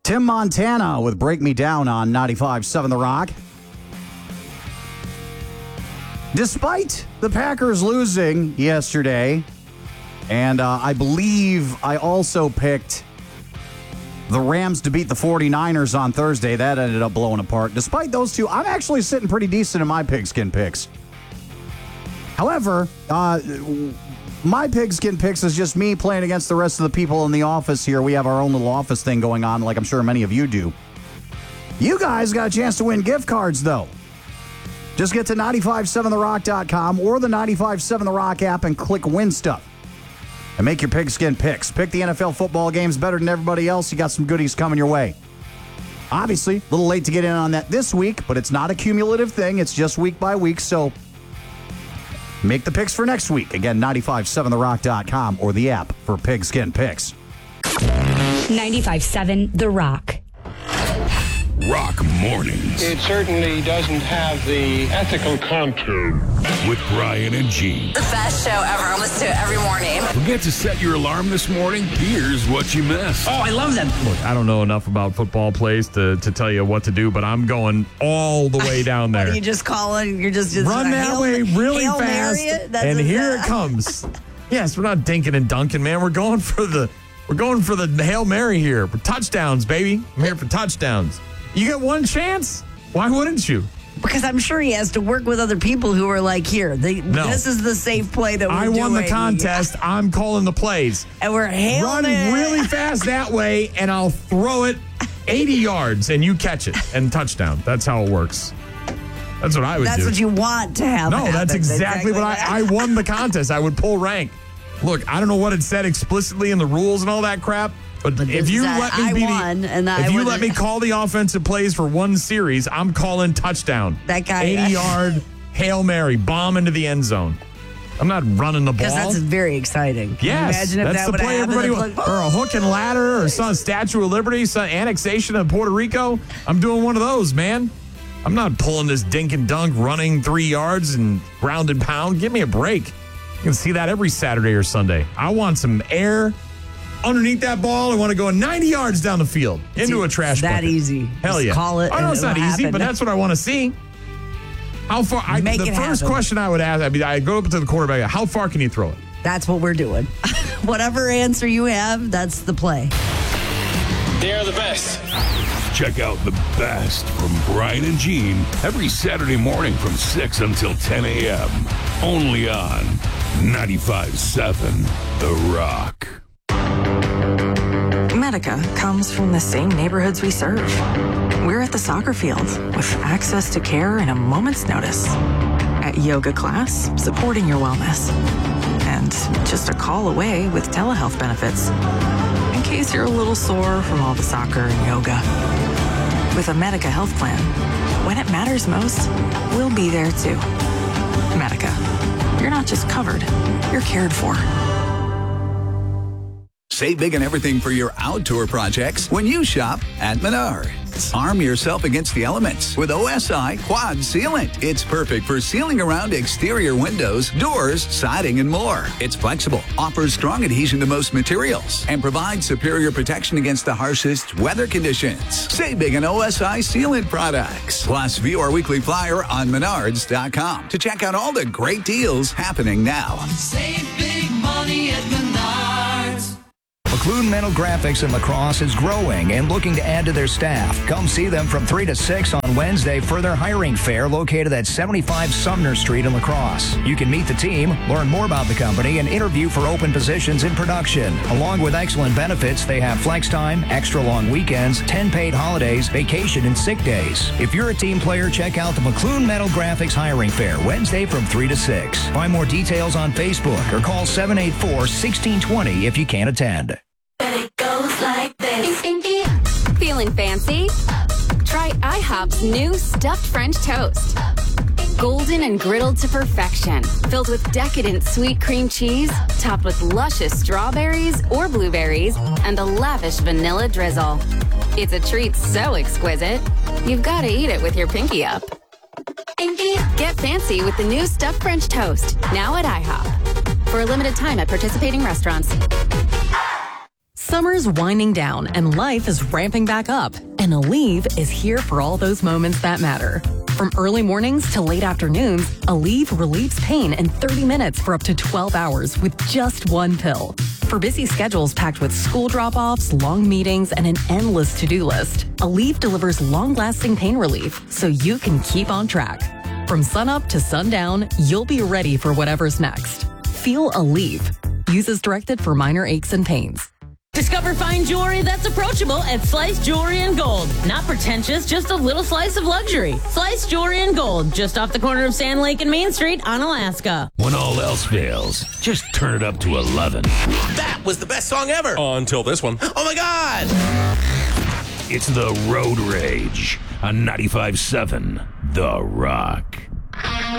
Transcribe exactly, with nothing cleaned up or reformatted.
Tim Montana with Break Me Down on ninety-five point seven The Rock. Despite the Packers losing yesterday, and uh, I believe I also picked the Rams to beat the 49ers on Thursday. That ended up blowing apart. Despite those two, I'm actually sitting pretty decent in my pigskin picks. However, uh, my pigskin picks is just me playing against the rest of the people in the office here. We have our own little office thing going on, like I'm sure many of you do. You guys got a chance to win gift cards, though. Just get to nine five seven the rock dot com or the nine five seven The Rock app and click Win Stuff. And make your pigskin picks. Pick the N F L football games better than everybody else. You got some goodies coming your way. Obviously, a little late to get in on that this week, but it's not a cumulative thing. It's just week by week, so make the picks for next week. Again, nine five seven the rock dot com or the app for pigskin picks. ninety-five point seven The Rock. Rock Mornings. It certainly doesn't have the ethical contour. With Brian and Gene. The best show ever. I listen to it every morning. Forget to set your alarm this morning? Here's what you missed. Oh, I love them. Look, I don't know enough about football plays to, to tell you what to do, but I'm going all the way down there. You just call it, you're just, just run that Hail, way really Hail fast, it? and here it comes. Yes, we're not dinking and dunking, man. We're going for the we're going for the Hail Mary here. For touchdowns, baby. I'm here for touchdowns. You get one chance. Why wouldn't you? Because I'm sure he has to work with other people who are like, here, they, no. this is the safe play that we're I doing. won the contest. I'm calling the plays. And we're hailing Run it. really fast that way, and I'll throw it eighty yards, and you catch it, and touchdown. That's how it works. That's what I would that's do. That's what you want to have No, happen. that's exactly, exactly what I, I won the contest. I would pull rank. Look, I don't know what it said explicitly in the rules and all that crap, but, but if you let me I be won, the, and if I you would, let me call the offensive plays for one series, I'm calling touchdown. That guy, eighty-yard Hail Mary, bomb into the end zone. I'm not running the ball. Because that's very exciting. Can yes, you imagine if that's that the play everybody wants. Like, or a hook and ladder, or some Statue of Liberty, some annexation of Puerto Rico. I'm doing one of those, man. I'm not pulling this dink and dunk, running three yards and ground and pound. Give me a break. You can see that every Saturday or Sunday. I want some air underneath that ball. I want to go ninety yards down the field into a trash that bucket. easy. Hell Just yeah. Call it. I know it's not easy, happen. but that's what I want to see. How far? I, Make the it first happen. question I would ask, I mean, I go up to the quarterback. How far can you throw it? That's what we're doing. Whatever answer you have, that's the play. They're the best. Check out the best from Brian and Gene every Saturday morning from six until ten a.m. Only on ninety-five point seven The Rock. Medica comes from the same neighborhoods we serve. We're at the soccer field with access to care in a moment's notice. At yoga class, supporting your wellness. And just a call away with telehealth benefits. In case you're a little sore from all the soccer and yoga. With a Medica health plan, when it matters most, we'll be there too. Medica. You're not just covered, you're cared for. Save big on everything for your outdoor projects when you shop at Menards. Arm yourself against the elements with O S I Quad Sealant. It's perfect for sealing around exterior windows, doors, siding, and more. It's flexible, offers strong adhesion to most materials, and provides superior protection against the harshest weather conditions. Save big on O S I Sealant products. Plus, view our weekly flyer on menards dot com to check out all the great deals happening now. Save big money at Menards. McClune Metal Graphics in La Crosse is growing and looking to add to their staff. Come see them from three to six on Wednesday for their hiring fair located at seventy-five Sumner Street in La Crosse. You can meet the team, learn more about the company, and interview for open positions in production. Along with excellent benefits, they have flex time, extra long weekends, ten paid holidays, vacation, and sick days. If you're a team player, check out the McClune Metal Graphics hiring fair Wednesday from three to six. Find more details on Facebook or call seven eight four, one six two zero if you can't attend. It goes like this. Feeling fancy? Try IHOP's new stuffed French toast. Golden and griddled to perfection, filled with decadent sweet cream cheese, topped with luscious strawberries or blueberries, and a lavish vanilla drizzle. It's a treat so exquisite, you've got to eat it with your pinky up. Get fancy with the new stuffed French toast, now at IHOP. For a limited time at participating restaurants. Summer's winding down and life is ramping back up. And Aleve is here for all those moments that matter. From early mornings to late afternoons, Aleve relieves pain in thirty minutes for up to twelve hours with just one pill. For busy schedules packed with school drop-offs, long meetings, and an endless to-do list, Aleve delivers long-lasting pain relief so you can keep on track. From sunup to sundown, you'll be ready for whatever's next. Feel Aleve. Use as directed for minor aches and pains. Discover fine jewelry that's approachable at Slice Jewelry and Gold. Not pretentious, just a little slice of luxury. Slice Jewelry and Gold, just off the corner of Sand Lake and Main Street on Alaska. When all else fails, just turn it up to eleven. That was the best song ever. Until this one. Oh my God! It's the Road Rage on ninety-five point seven The Rock.